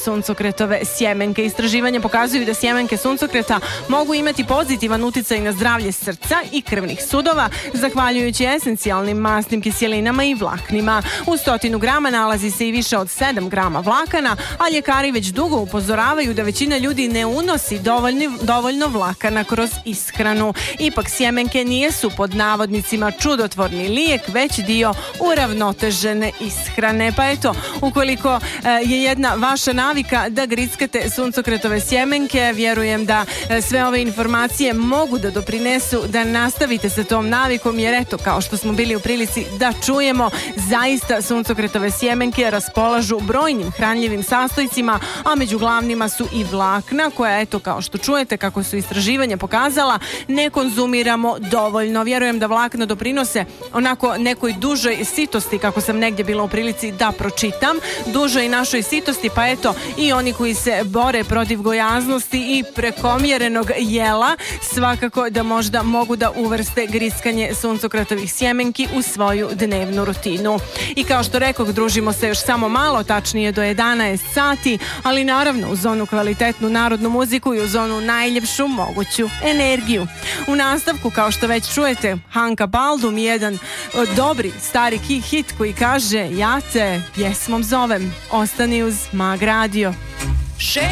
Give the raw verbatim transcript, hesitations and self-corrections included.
suncokretove sjemenke. Istraživanja pokazuju da sjemenke suncokreta mogu imati pozitivan uticaj na zdravlje srca i krvnih sudova, zahvaljujući esencijalnim masnim kiselinama i vlaknima. U stotinu grama nalazi se i više od sedam grama vlakana, a ljekari već dugo upozoravaju da većina ljudi ne unosi dovoljni, dovoljno vlakana kroz ishranu. Ipak sjemenke nijesu pod navodnicima čudotvorni lijek, već dio uravnotežene ishrane. Pa eto, ukoliko e, je jedna vaša navika da grickate suncokretove sjemenke, vjerujem da e, sve ove informacije mogu da doprinesu da nastavite sa tom navikom, jer eto, kao što smo bili u prilici da čujemo, zaista suncokretove sjemenke raspolažu brojnim hranljivim sastojcima, a među glavnima su i vlakna koja, eto, kao što čujete, kako su istraživanja pokazala, ne konzumiramo dovoljno. Vjerujem da vlakna doprinose onako nekoj dužoj sitosti, kako sam negdje bila u prilici da pročitam, dužoj našoj sitosti, pa eto, i oni koji se bore protiv gojaznosti i prekomjerenog jela, svakako da možda mogu da uvrste griskanje suncokretovih sjemenki u svoju dnevnu rutinu. I kao što rekoh, družimo se još samo malo, tačnije do jedanaest sati, ali naravno uz onu kvalitetnu narodnu muziku i uz onu najljepšu moguću energiju. U nastavku, kao što već čujete, Hanka Baldum, jedan dobri stari hit koji kaže: ja te pjesmom zovem, ostani uz Mag Radio.